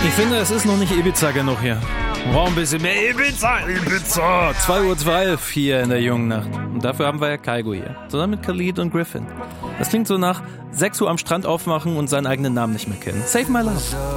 Ich finde, es ist noch nicht Ibiza genug hier. Wir brauchen ein bisschen mehr Ibiza. 2:12 Uhr hier in der jungen Nacht. Und dafür haben wir ja Kaigo hier. Zusammen mit Khalid und Griffin. Das klingt so nach 6 Uhr am Strand aufmachen und seinen eigenen Namen nicht mehr kennen. Save my love.